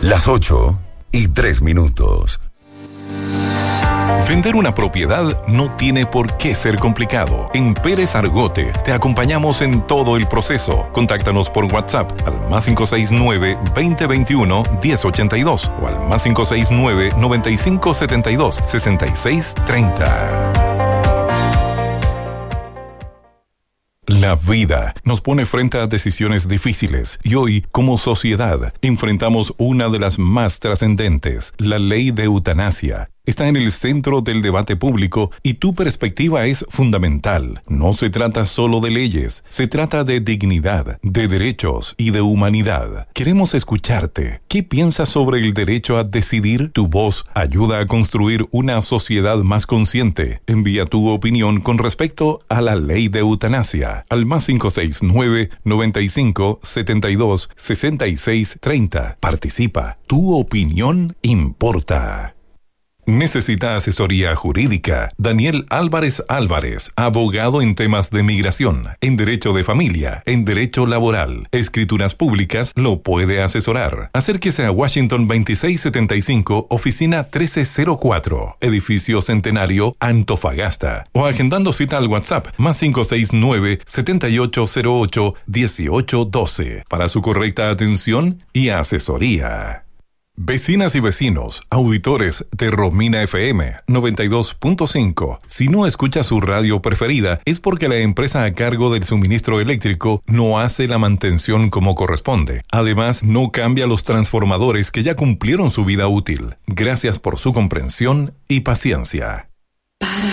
Las 8:03. Vender una propiedad no tiene por qué ser complicado. En Pérez Argote te acompañamos en todo el proceso. Contáctanos por WhatsApp al +569-2021-1082 o al +569-9572-6630. La vida nos pone frente a decisiones difíciles y hoy, como sociedad, enfrentamos una de las más trascendentes, la ley de eutanasia. Está en el centro del debate público y tu perspectiva es fundamental. No se trata solo de leyes, se trata de dignidad, de derechos y de humanidad. Queremos escucharte. ¿Qué piensas sobre el derecho a decidir? Tu voz ayuda a construir una sociedad más consciente. Envía tu opinión con respecto a la ley de eutanasia al +569-9572-6630. Participa. Tu opinión importa. ¿Necesita asesoría jurídica? Daniel Álvarez Álvarez, abogado en temas de migración, en derecho de familia, en derecho laboral, escrituras públicas, lo puede asesorar. Acérquese a Washington 2675, oficina 1304, edificio Centenario, Antofagasta, o agendando cita al WhatsApp +569-7808-1812 para su correcta atención y asesoría. Vecinas y vecinos, auditores de Romina FM 92.5. Si no escucha su radio preferida, es porque la empresa a cargo del suministro eléctrico no hace la mantención como corresponde. Además, no cambia los transformadores que ya cumplieron su vida útil. Gracias por su comprensión y paciencia.